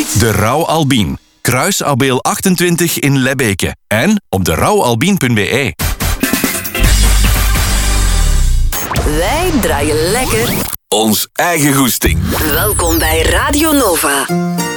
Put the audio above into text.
De Rauw Albien. Kruis Abeel 28 in Lebbeke. En op derouwalbien.be. Wij draaien lekker Ons eigen goesting. Welkom bij Radio Nova.